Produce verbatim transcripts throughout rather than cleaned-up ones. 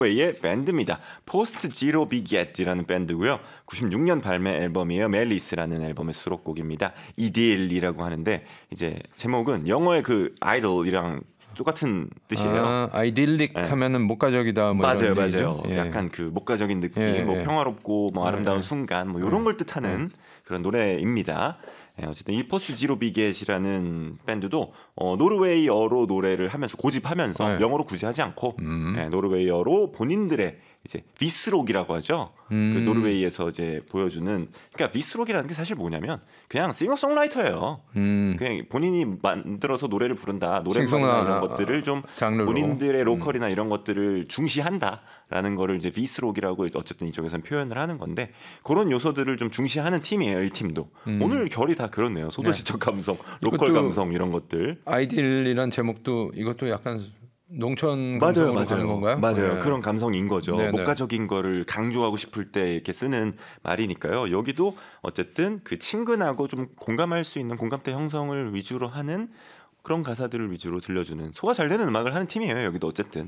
의 밴드입니다. 포스트 지로 비겟이라는 밴드고요. 구십육 년 발매 앨범이에요. 멜리스라는 앨범의 수록곡입니다. 이딜이라고 하는데 이제 제목은 영어의 그 아이돌이랑 똑같은 뜻이에요. 아, 아이딜릭 네. 하면은 목가적이다 뭐 맞아요, 이런 맞아요. 예. 약간 그 목가적인 느낌, 예, 뭐 예. 평화롭고 뭐 아름다운 예. 순간 뭐 이런 걸 뜻하는 예. 그런 노래입니다. 예, 어쨌든 이 포스트 지로 비겟이라는 밴드도 어, 노르웨이어로 노래를 하면서 고집하면서 네. 영어로 굳이 하지 않고 음. 예, 노르웨이어로 본인들의 이제 비스록이라고 하죠. 음. 그 노르웨이에서 이제 보여주는 그러니까 비스록이라는 게 사실 뭐냐면 그냥 싱어송라이터예요. 음. 그냥 본인이 만들어서 노래를 부른다, 노랫말이나 이런 것들을 좀 장르로. 본인들의 로컬이나 음. 이런 것들을 중시한다라는 거를 이제 비스록이라고 어쨌든 이쪽에서는 표현을 하는 건데 그런 요소들을 좀 중시하는 팀이에요. 이 팀도 음. 오늘 결이 다 그렇네요. 소도시적 네. 감성, 로컬 감성 이런 것들. 아이딜이란 제목도 이것도 약간 농촌 맞아요, 감성으로 가는 건가요? 맞아요. 네. 그런 감성인 거죠. 네네. 목가적인 거를 강조하고 싶을 때 이렇게 쓰는 말이니까요. 여기도 어쨌든 그 친근하고 좀 공감할 수 있는 공감대 형성을 위주로 하는 그런 가사들을 위주로 들려주는 소화 잘 되는 음악을 하는 팀이에요. 여기도 어쨌든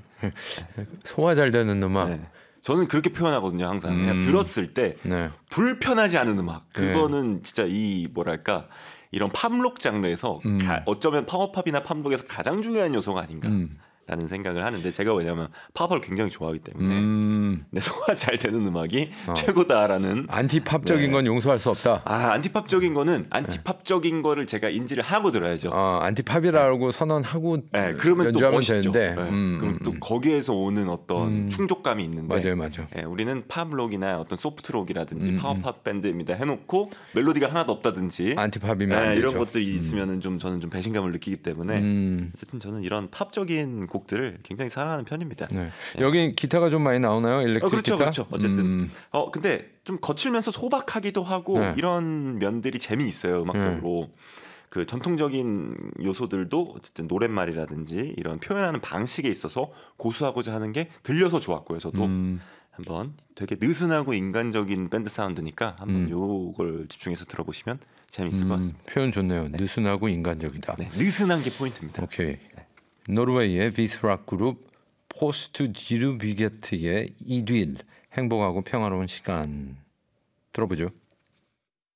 소화 잘 되는 음악. 네. 저는 그렇게 표현하거든요. 항상 음. 그냥 들었을 때 네. 불편하지 않은 음악. 그거는 네. 진짜 이 뭐랄까 이런 팝록 장르에서 음. 가, 어쩌면 파워팝이나 팝록에서 가장 중요한 요소가 아닌가. 음. 라는 생각을 하는데 제가 왜냐하면 팝을 굉장히 좋아하기 때문에 음. 내 소화 잘 되는 음악이 어. 최고다라는 안티팝적인 네. 건 용서할 수 없다. 아 안티팝적인 거는 안티팝적인 거를 제가 인지를 하고 들어야죠. 어, 안티팝이라고 네. 선언하고 네, 그러면 연주하면 또 멋있죠. 되는데 네. 음, 그럼 또 음. 거기에서 오는 어떤 음. 충족감이 있는데 맞아요, 맞아요. 네, 우리는 팝록이나 어떤 소프트록이라든지 음, 파워팝 밴드입니다 해놓고 멜로디가 하나도 없다든지 안티팝이면 네, 안 되죠. 이런 것들이 음. 있으면은 좀 저는 좀 배신감을 느끼기 때문에 음. 어쨌든 저는 이런 팝적인 곡들을 굉장히 사랑하는 편입니다. 네. 네. 여기 기타가 좀 많이 나오나요? 일렉트릭 어, 그렇죠, 기타? 그렇죠. 어쨌든 음. 어 근데 좀 거칠면서 소박하기도 하고 네. 이런 면들이 재미있어요 음악적으로. 네. 그 전통적인 요소들도 어쨌든 노랫말이라든지 이런 표현하는 방식에 있어서 고수하고자 하는 게 들려서 좋았고요. 저도 음. 한번 되게 느슨하고 인간적인 밴드 사운드니까 한번 음. 요걸 집중해서 들어보시면 재미있을 음. 것 같습니다. 표현 좋네요. 네. 느슨하고 인간적이다. 네, 느슨한 게 포인트입니다. 오케이. 네. 노르웨이의 비스락 그룹 포스트 지루 비게트의 이딜 행복하고 평화로운 시간 들어보죠.